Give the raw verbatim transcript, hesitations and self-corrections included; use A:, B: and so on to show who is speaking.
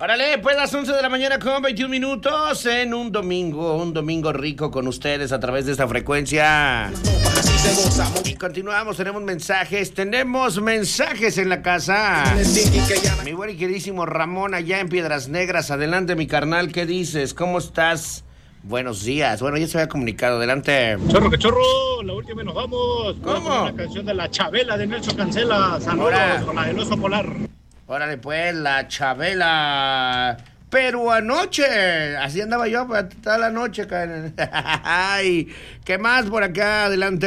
A: Órale, pues las once de la mañana con veintiún minutos en un domingo, un domingo rico con ustedes a través de esta frecuencia. Y continuamos, tenemos mensajes, tenemos mensajes en la casa. Mi buen y queridísimo Ramón allá en Piedras Negras, adelante mi carnal, ¿qué dices? ¿Cómo estás? Buenos días, bueno, ya se había comunicado, adelante.
B: Chorro que chorro, la última y nos vamos.
A: ¿Cómo?
B: Una canción de La Chabela de Nelson Cancela, saludos
A: Ahora.
B: con la del oso polar.
A: Órale pues, la Chabela. Pero anoche, así andaba yo toda la noche acá. Ay, ¿qué más por acá? Adelante.